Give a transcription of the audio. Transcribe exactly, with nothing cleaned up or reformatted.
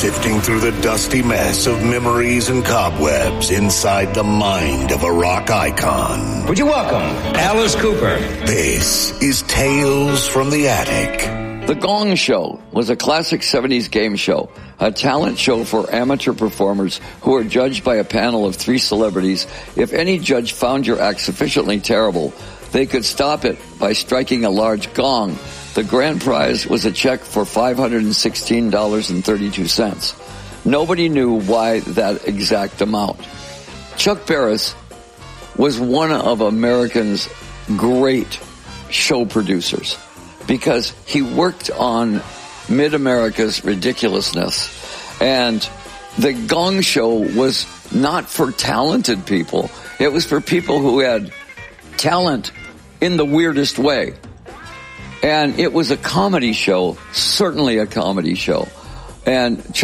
sifting through the dusty mess of memories and cobwebs inside the mind of a rock icon. Would you welcome Alice Cooper? This is Tales from the Attic. The Gong Show was a classic seventies game show, a talent show for amateur performers who were judged by a panel of three celebrities. If any judge found your act sufficiently terrible, they could stop it by striking a large gong. The grand prize was a check for five hundred sixteen dollars and thirty-two cents. Nobody knew why that exact amount. Chuck Barris was one of America's great show producers because he worked on Mid-America's ridiculousness. And the Gong Show was not for talented people. It was for people who had talent in the weirdest way. And it was a comedy show, certainly a comedy show. And Chuck